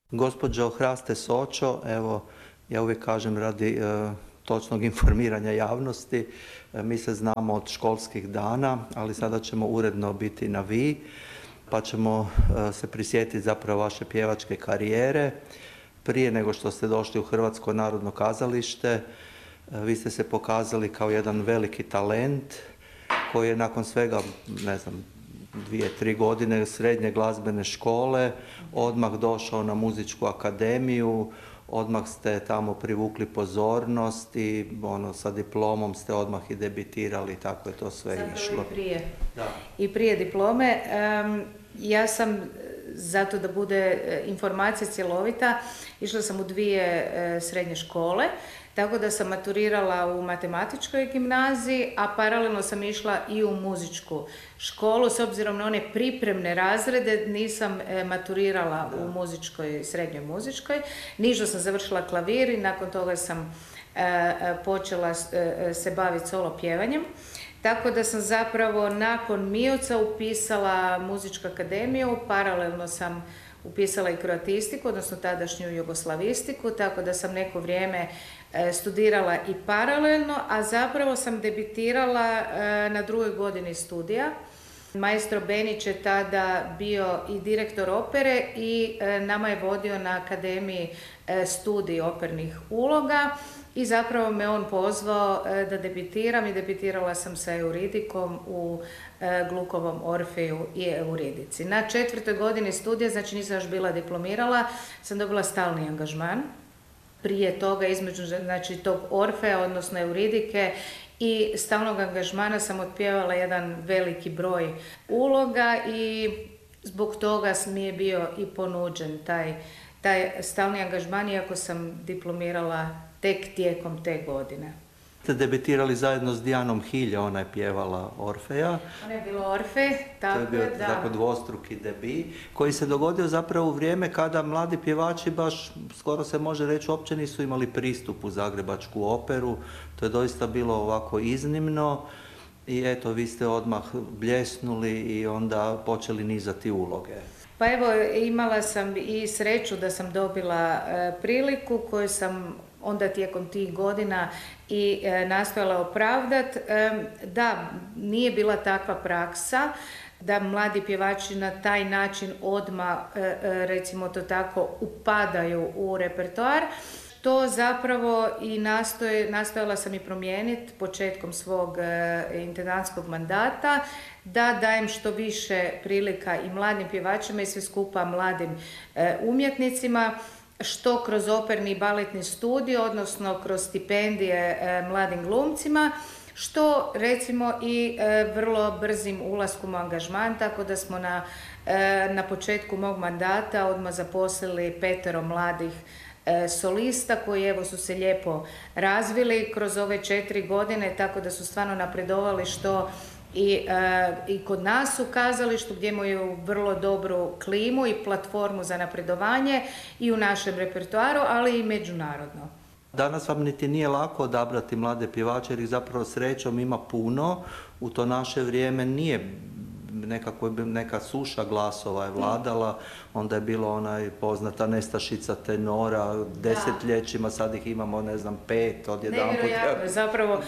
Gospođo Hraste Sočo, evo, ja uvijek kažem radi točnog informiranja javnosti, mi se znamo od školskih dana, ali sada ćemo uredno biti na vi, pa ćemo se prisjetiti zapravo vaše pjevačke karijere. Prije nego što ste došli u Hrvatsko narodno kazalište, vi ste se pokazali kao jedan veliki talent koji je nakon svega, ne znam, 2-3 godine srednje glazbene škole odmah došao na muzičku akademiju, odmah ste tamo privukli pozornost i sa diplomom ste odmah i debitirali, tako je to sve išlo. Zapravo i prije. Da. I prije diplome. Ja sam, zato da bude informacija cjelovita, išla sam u 2 srednje škole, tako da sam maturirala u matematičkoj gimnaziji, a paralelno sam išla i u muzičku školu. S obzirom na one pripremne razrede nisam maturirala u muzičkoj, srednjoj muzičkoj. Nižo sam završila klavir i nakon toga sam počela se baviti solo pjevanjem. Tako da sam zapravo nakon MIOC-a upisala muzičku akademiju, paralelno sam upisala i kroatistiku, odnosno tadašnju jugoslavistiku, tako da sam neko vrijeme studirala i paralelno, a zapravo sam debitirala na 2. godini studija. Maestro Benić je tada bio i direktor opere i nama je vodio na akademiji studij opernih uloga i zapravo me on pozvao da debitiram i debitirala sam sa Euridikom u Glukovom Orfeju i Euridici. Na 4. godini studija, znači nisam još bila diplomirala, sam dobila stalni angažman. Prije toga između tog Orfeja, odnosno Euridike i stalnog angažmana sam otpjevala jedan veliki broj uloga i zbog toga mi je bio i ponuđen taj stalni angažman, iako sam diplomirala tek tijekom te godine. Ste debitirali zajedno s Dijanom Hilje, ona je pjevala Orfeja. Ona je bila Orfej, tako to je bio tako dvostruki debi, koji se dogodio zapravo u vrijeme kada mladi pjevači baš, skoro se može reći, uopće nisu imali pristup u Zagrebačku operu. To je doista bilo ovako iznimno i eto, vi ste odmah bljesnuli i onda počeli nizati uloge. Pa evo, imala sam i sreću da sam dobila priliku koju sam onda tijekom tih godina i nastojala opravdati. Da, nije bila takva praksa da mladi pjevači na taj način odmah, recimo to tako, upadaju u repertoar. To zapravo i nastojala sam i promijeniti početkom svog intendantskog mandata, da dajem što više prilika i mladim pjevačima i sve skupa mladim umjetnicima, što kroz operni i baletni studij, odnosno kroz stipendije mladim glumcima, što recimo i vrlo brzim ulaskom u angažman, tako da smo na početku mog mandata odmah zaposlili 5 mladih solista koji evo su se lijepo razvili kroz ove 4 godine, tako da su stvarno napredovali što i kod nas u kazalištu gdje imaju vrlo dobru klimu i platformu za napredovanje i u našem repertoaru, ali i međunarodno. Danas vam niti nije lako odabrati mlade pjevače jer ih zapravo srećom ima puno. U to naše vrijeme nije neka suša glasova je vladala, onda je bilo onaj poznata nestašica tenora, desetljećima, sad ih imamo, ne znam, 5 odjedanput. Nevjerojatno, zapravo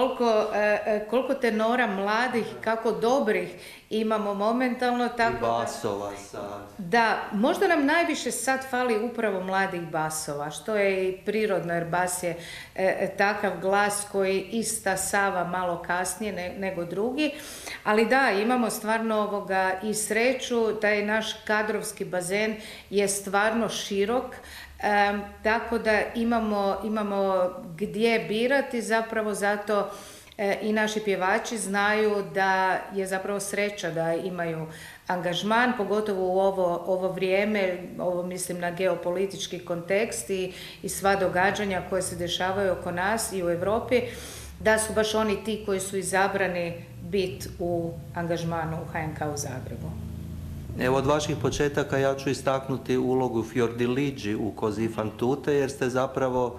koliko tenora mladih, kako dobrih imamo momentalno. Tako i basova sad. Da, možda nam najviše sad fali upravo mladih basova, što je i prirodno jer bas je takav glas koji istasava malo kasnije nego drugi, ali da, imamo stvarno i sreću, taj naš kadrovski bazen je stvarno širok, tako da imamo gdje birati, zapravo zato i naši pjevači znaju da je zapravo sreća da imaju angažman, pogotovo u ovo vrijeme, ovo mislim na geopolitički kontekst i sva događanja koje se dešavaju oko nas i u Europi, da su baš oni ti koji su izabrani biti u angažmanu u HNK u Zagrebu. Evo, od vaših početaka ja ću istaknuti ulogu Fiordiligi u Così fan tutte, jer ste zapravo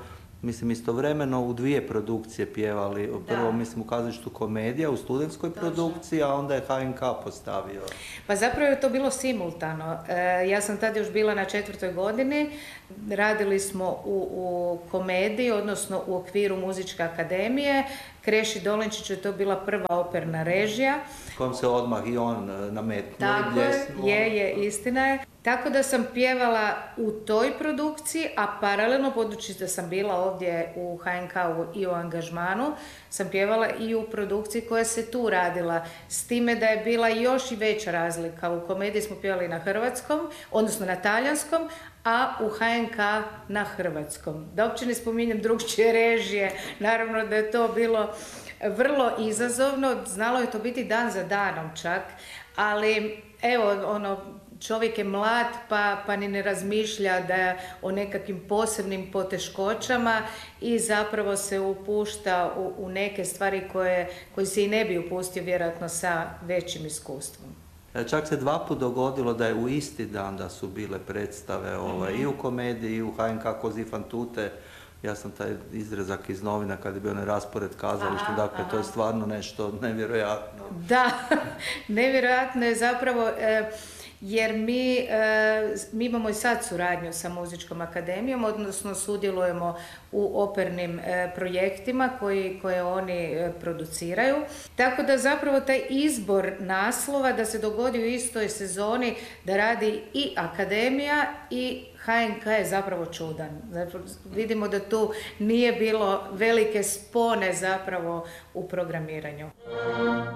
mislim istovremeno u dvije produkcije pjevali. Prvo mislim u kazalištu Komedija, u studentskoj produkciji, a onda je HNK postavio. Pa zapravo je to bilo simultano. Ja sam tad još bila na 4. godini, radili smo u Komediji, odnosno u okviru Muzičke akademije. Kreši Dolinčić je to bila prva operna režija. Kojom se odmah i on nametnuo i bljesnuo. Je, istina je. Tako da sam pjevala u toj produkciji, a paralelno, budući da sam bila ovdje u HNK-u i u angažmanu, sam pjevala i u produkciji koja se tu radila. S time da je bila još i veća razlika. U Komediji smo pjevali na hrvatskom, odnosno na talijanskom, a u HNK na hrvatskom. Da uopće ne spominjem drugčije režije, naravno da je to bilo vrlo izazovno, znalo je to biti dan za danom čak, ali evo, čovjek je mlad pa ni ne razmišlja da o nekakvim posebnim poteškoćama i zapravo se upušta u neke stvari koje se i ne bi upustio vjerojatno sa većim iskustvom. Čak se 2 puta dogodilo da je u isti dan da su bile predstave i u Komediji i u HNK Così fan tutte. Ja sam taj izrezak iz novina kad je bio onaj raspored kazališta, dakle to je stvarno nešto nevjerojatno. Da, nevjerojatno je zapravo, jer mi imamo i sad suradnju sa Muzičkom akademijom, odnosno sudjelujemo u opernim projektima koje oni produciraju. Tako da zapravo taj izbor naslova da se dogodi u istoj sezoni, da radi i akademija i HNK je zapravo čudan. Zapravo, vidimo da tu nije bilo velike spone zapravo u programiranju.